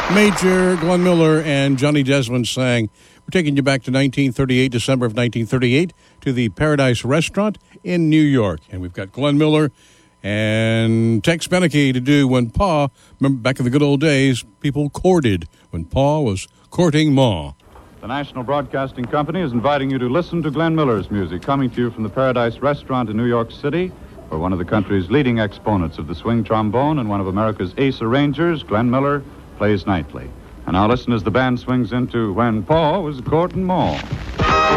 Major Glenn Miller and Johnny Desmond sang. We're taking you back to 1938, December of 1938, to the Paradise Restaurant in New York. And we've got Glenn Miller and Tex Beneke to do When Pa, remember back in the good old days, people courted when Pa was courting Ma. The National Broadcasting Company is inviting you to listen to Glenn Miller's music, coming to you from the Paradise Restaurant in New York City, where one of the country's leading exponents of the swing trombone and one of America's ace arrangers, Glenn Miller, plays nightly. And now listen as the band swings into When Pa Was Courting Ma.